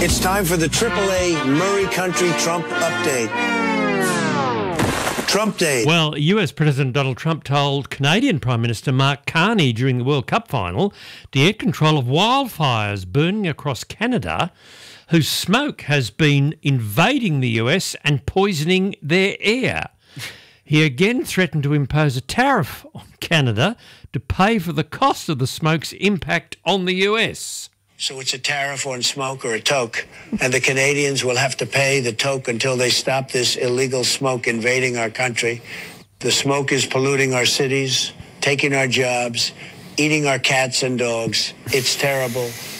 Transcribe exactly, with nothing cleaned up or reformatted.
It's time for the triple A Murray Country Trump update. Trump Day. Well, U S President Donald Trump told Canadian Prime Minister Mark Carney during the World Cup final to get control of wildfires burning across Canada, whose smoke has been invading the U S and poisoning their air. He again threatened to impose a tariff on Canada to pay for the cost of the smoke's impact on the U S. So it's a tariff on smoke or a toke, and the Canadians will have to pay the toke until they stop this illegal smoke invading our country. The smoke is polluting our cities, taking our jobs, eating our cats and dogs. It's terrible.